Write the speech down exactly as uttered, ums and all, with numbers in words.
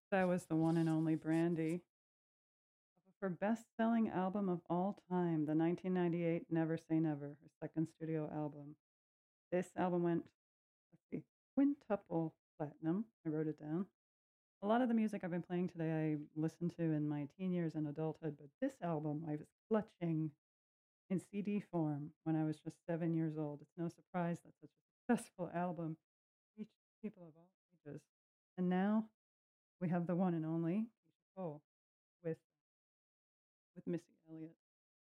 That was the one and only Brandy. For best-selling album of all time, the nineteen ninety-eight Never Say Never, her second studio album. This album went, let's see, quintuple platinum. I wrote it down. A lot of the music I've been playing today I listened to in my teen years and adulthood, but this album I was clutching in C D form when I was just seven years old. It's no surprise that such a successful album reached people of all ages. And now we have the one and only Keisha Cole with with Missy Elliott.